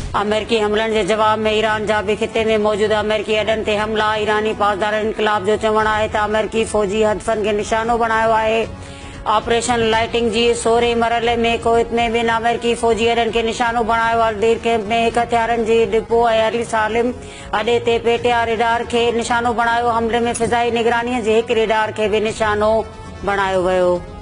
अमेरिकी हमलनि जे जवाब में ईरान जा बि खिते में मौजूद अमेरिकी अॾनि ते हमला। ईरानी पासदार इनकलाब जो चवणु आहे त अमेरिकी फ़ौजी हदफ़नि खे निशानो बणायो आहे। ऑपरेशन लाइटिंग जी 16हें मरहले में कुवैत में ॿिनि अमेरिकी फ़ौजी अॾनि खे निशानो बणायो। अलदीर कैंप में हिकु हथियारनि जी डिपो ऐं अली सालिम अॾे ते पेटिया रेडार खे निशानो बणायो। हमले में फ़िज़ाई निगरानीअ जे हिकु रेडार खे बि निशानो बणायो वियो।